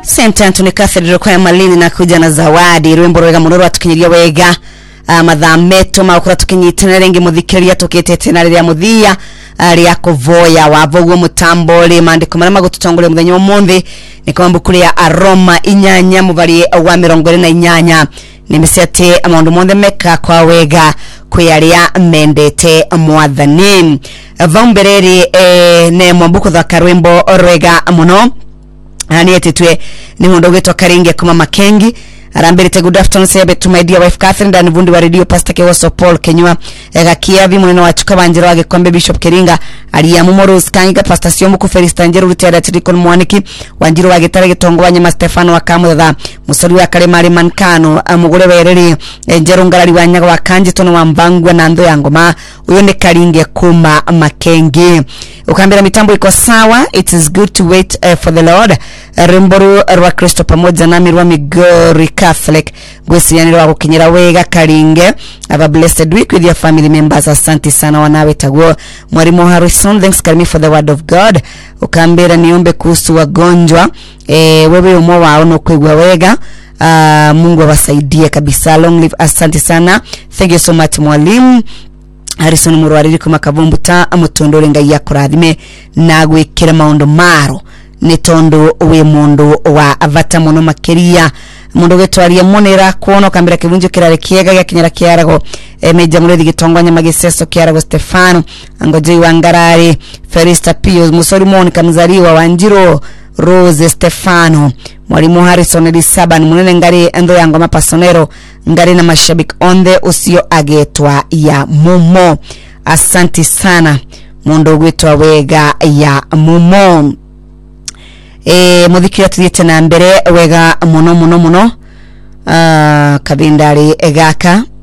St. Anthony Cathedral kwa Malini na kuja na zawadi rwimbo rwega munoro atukinyiria wega mathameto makura tukinyitana rengi muthikiria tukitete na ria muthia ria kuvoya wavoguo mutambo ri mandiko marama gututongole muthenya omonthi ni kwamba kuria aroma inyanya muvarie wa 28 nimesete amondu monde meka kwa wega kwiaria mendete mwathani vambereri ne mwambuko thaka rwimbo rwega muno ani etitwe ni mundu gitwa Karinge kuma Makengi arambirite good afternoon say to my dear wife Catherine dan vundi wa radio pastor Kewoso Paul Kenywa gakiavi munene wa chuka banjiro wage kombe Bishop Keringa aliya mumorus kangiga pastor Siomu ku Felista Njero rutera tirikon mwaniki wanjiro wage tarege tongwanye ma Stefano wa Kamutha musori wa Kalemari Mankano amugure wereri Njero ngarari wanyaga wa Kanji tono wa Mbangwa na ndo ya ngoma uyo ne Karinge kuma Makengi ukambira mitambo iko sawa. It is good to wait for the Lord. Remboru rwa Kristo pamoja na mirwa Migori Catholic gwesiyaniro wa kukinyira wega Karinge. Have a blessed week with your family members. Asante sana wanawe taguo Mwalimu Harrison, thanks Karimi for the word of God. Ukambira niombe kuhusu wagonjwa wewe umo wao no kwegwa wega. Mungu awasaidie kabisa. Long live. Asante sana, thank you so much Mwalimu Harrison Murwariri kuma Kavumbuta amutondole ngai yakurathime na gwikira maundu maro ni tondo we mundu wa avata muno makeria mundu getwaria monera kuono kambira kivunjo kirare kiega ya kinyara kiarago meja murethi gitongwanya magiseso kiarago Stefano angojei wangarari Felista Pius musori Monica mzaliwa Wanjiro Rose Stefano Mwalimu Harrison Elisaban munene ngari endo ya ngoma pasonero ngari na mashabiki onde usio agetwa ya mumo. Asante sana mundu gwitwa wega ya mumo. Muthikira tuyete na mbere wega muno kabindari egaka